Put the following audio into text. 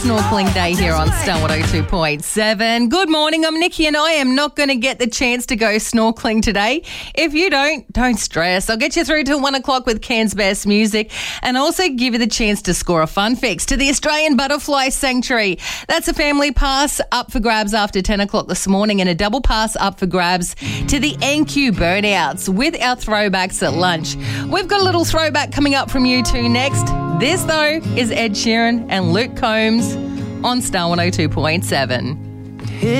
Snorkeling day here on Star 102.7. Good morning, I'm Nikki and I am not going to get the chance to go snorkeling today. If you don't stress. I'll get you through till 1 o'clock with Cairns Best Music and also give you the chance to score a fun fix to the Australian Butterfly Sanctuary. That's a family pass up for grabs after 10 o'clock this morning and a double pass up for grabs to the NQ Burnouts with our throwbacks at lunch. We've got a little throwback coming up from you two next. This, though, is Ed Sheeran and Luke Combs on Star 102.7.